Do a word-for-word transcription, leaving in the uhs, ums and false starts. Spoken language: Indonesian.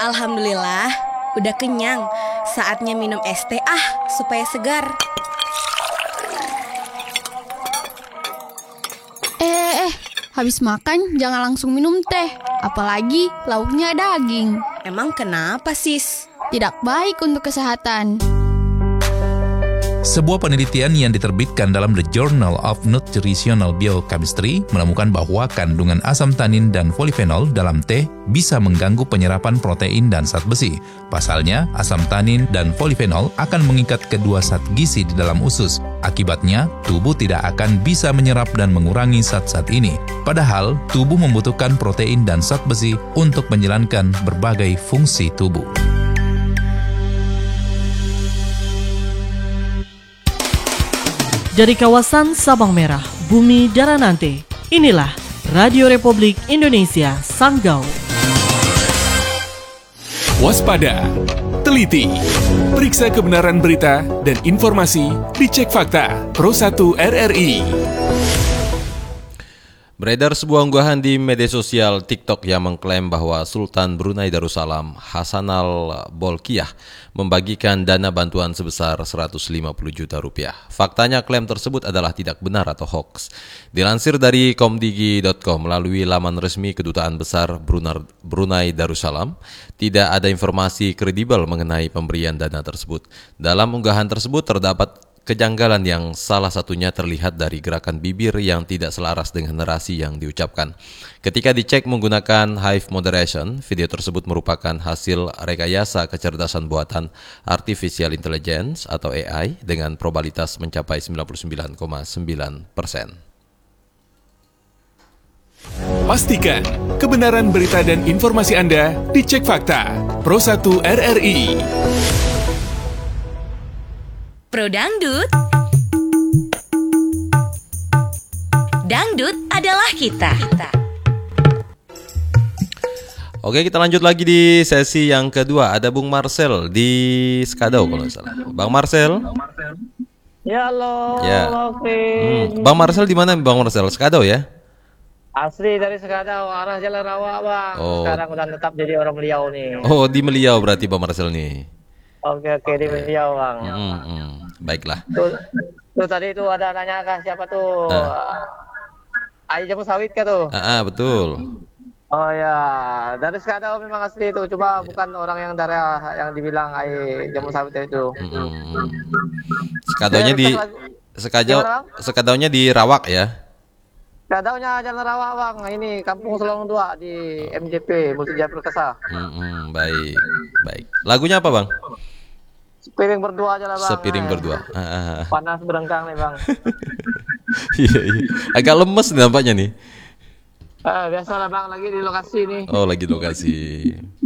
Alhamdulillah, udah kenyang. Saatnya minum es teh ah, supaya segar. Eh, eh, habis makan jangan langsung minum teh. Apalagi lauknya daging. Emang kenapa, sis? Tidak baik untuk kesehatan. Sebuah penelitian yang diterbitkan dalam The Journal of Nutritional Biochemistry menemukan bahwa kandungan asam tanin dan polifenol dalam teh bisa mengganggu penyerapan protein dan zat besi. Pasalnya, asam tanin dan polifenol akan mengikat kedua zat gizi di dalam usus. Akibatnya, tubuh tidak akan bisa menyerap dan mengurangi zat-zat ini. Padahal, tubuh membutuhkan protein dan zat besi untuk menjalankan berbagai fungsi tubuh. Dari kawasan Sabang Merah, Bumi Daranante, inilah Radio Republik Indonesia Sanggau. Waspada, teliti, periksa kebenaran berita dan informasi, dicek fakta, Pro satu R R I. Beredar sebuah unggahan di media sosial TikTok yang mengklaim bahwa Sultan Brunei Darussalam Hassanal Bolkiah membagikan dana bantuan sebesar seratus lima puluh juta rupiah. Faktanya klaim tersebut adalah tidak benar atau hoax. Dilansir dari komdigi dot com melalui laman resmi Kedutaan Besar Brunei Darussalam, tidak ada informasi kredibel mengenai pemberian dana tersebut. Dalam unggahan tersebut terdapat kejanggalan yang salah satunya terlihat dari gerakan bibir yang tidak selaras dengan narasi yang diucapkan. Ketika dicek menggunakan Hive Moderation, video tersebut merupakan hasil rekayasa kecerdasan buatan Artificial Intelligence atau A I dengan probabilitas mencapai sembilan puluh sembilan koma sembilan persen. Pastikan kebenaran berita dan informasi Anda dicek fakta. Pro satu R R I. Pro Dangdut. Dangdut adalah kita. Oke, kita lanjut lagi di sesi yang kedua. Ada Bung Marcel di Skadau kalau nggak salah. Bang Marcel. Ya, halo. Ya. Hmm. Bang Marcel di mana, Bang Marcel? Skadau ya? Asli dari Skadau, arah Jalan Rawa, Bang. Oh. Sekarang udah tetap jadi orang Meliau nih. Oh, di Meliau berarti Bang Marcel nih. Oke, oke, di Meliau, Bang. Hmm, hmm. Baiklah. Tuh, tuh tadi tuh ada nanya kah siapa tuh? Ah. Ayi jamu sawit kah tuh? Ah, ah, betul. Oh ya, dari Skadau memang asli itu. Coba ya. Bukan orang yang daerah yang dibilang Ayi jamu sawit itu. Hmm. Skadaunya di Skadau, Skadaunya di Rawak ya? Skadaunya Jalan Rawak, Bang. Ini Kampung Selong dua di M J P Multijaya Perkasa. Hmm, hmm, baik, baik. Lagunya apa, Bang? Sepiring berdua aja lah, Bang. Sepiring berdua. Ah. Panas berengkang nih, Bang. Iya, iya. Agak lemes nih nampaknya nih. Eh, biasa lah, Bang, lagi di lokasi nih. Oh, lagi lokasi.